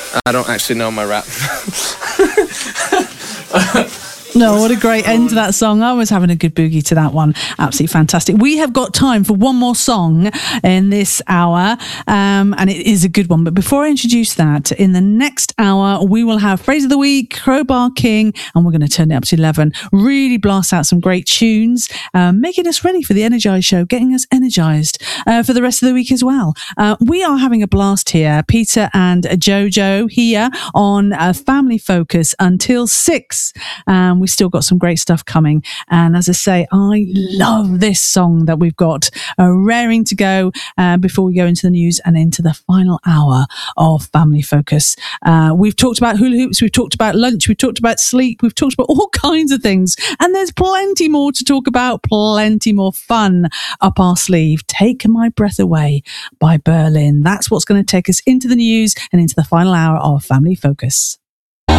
I don't actually know my rap. No, what a great end to that song. I was having a good boogie to that one. Absolutely fantastic. We have got time for one more song in this hour, and it is a good one. But before I introduce that, in the next hour, we will have Phrase of the Week, Crowbar King, and we're going to turn it up to 11. Really blast out some great tunes, making us ready for the Energize show, getting us energized for the rest of the week as well. We are having a blast here. Peter and Jojo here on Family Focus until 6. We've still got some great stuff coming. And as I say, I love this song that we've got raring to go before we go into the news and into the final hour of Family Focus. We've talked about hula hoops, we've talked about lunch, we've talked about sleep, we've talked about all kinds of things. And there's plenty more to talk about, plenty more fun up our sleeve. Take My Breath Away by Berlin. That's what's going to take us into the news and into the final hour of Family Focus.